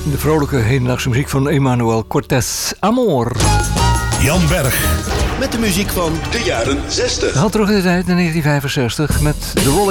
De vrolijke hedendaagse muziek van Emmanuel Cortés. Amor. Jan Berg. Met de muziek van de jaren 60. Had terug in de tijd in 1965 met The Rolling